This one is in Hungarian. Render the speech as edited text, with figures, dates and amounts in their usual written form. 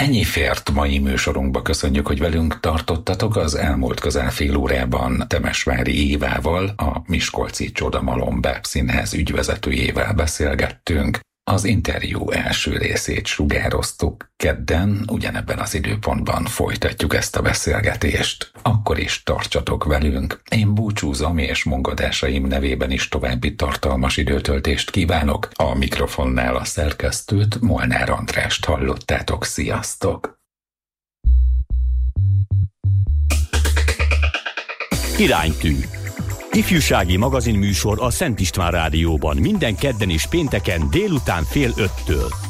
Ennyi fért mai műsorunkba. Köszönjük, hogy velünk tartottatok. Az elmúlt közel fél órában Temesvári Évával, a Miskolci Csodamalom Bábszínház ügyvezetőjével beszélgettünk. Az interjú első részét sugároztuk. Kedden, ugyanebben az időpontban folytatjuk ezt a beszélgetést. Akkor is tartsatok velünk. Én búcsúzom, és munkatársaim nevében is további tartalmas időtöltést kívánok. A mikrofonnál a szerkesztőt, Molnár Andrást hallottátok. Sziasztok! Iránytű. Ifjúsági magazinműsor a Szent István Rádióban minden kedden és pénteken délután 4:30.